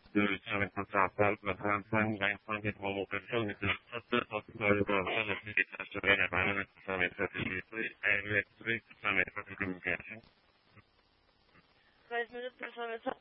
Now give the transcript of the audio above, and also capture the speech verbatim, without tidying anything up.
direttamente contrattual la Francia anche come operazione di state ottimale per la certificazione della base di certificati e electric summit communication. Vijf minuten per zo'n